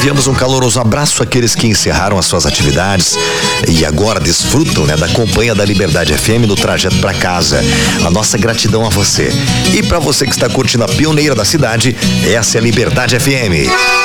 enviamos um caloroso abraço àqueles que encerraram as suas atividades e agora desfrutam, da companhia da Liberdade FM no trajeto para casa. A nossa gratidão a você. E para você que está curtindo a pioneira da cidade, essa é a Liberdade FM.